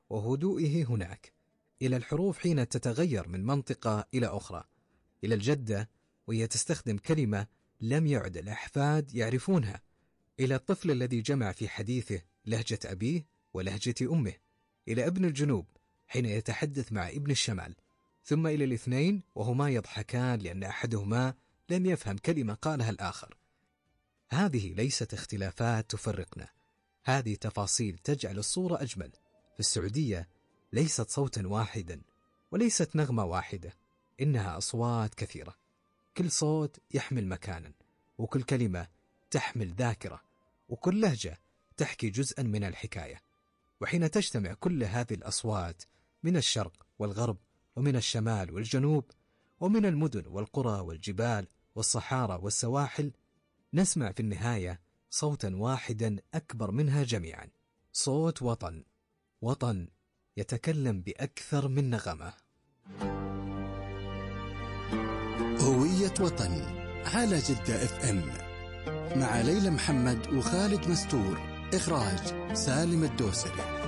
وهدوئه هناك، إلى الحروف حين تتغير من منطقة إلى أخرى، إلى الجدة وهي تستخدم كلمة لم يعد الأحفاد يعرفونها، إلى الطفل الذي جمع في حديثه لهجة أبيه ولهجة أمه، إلى ابن الجنوب حين يتحدث مع ابن الشمال، ثم إلى الاثنين وهما يضحكان لأن أحدهما لم يفهم كلمة قالها الآخر. هذه ليست اختلافات تفرقنا، هذه تفاصيل تجعل الصورة أجمل. في السعودية ليست صوتا واحدا وليست نغمة واحدة، إنها أصوات كثيرة، كل صوت يحمل مكانا، وكل كلمة تحمل ذاكرة، وكل لهجة تحكي جزءا من الحكاية. وحين تجتمع كل هذه الأصوات من الشرق والغرب ومن الشمال والجنوب ومن المدن والقرى والجبال والصحارى والسواحل، نسمع في النهاية صوتا واحدا أكبر منها جميعا، صوت وطن، وطن يتكلم بأكثر من نغمة. هوية وطن على جدة FM مع ليلى محمد وخالد مستور. إخراج سالم الدوسري.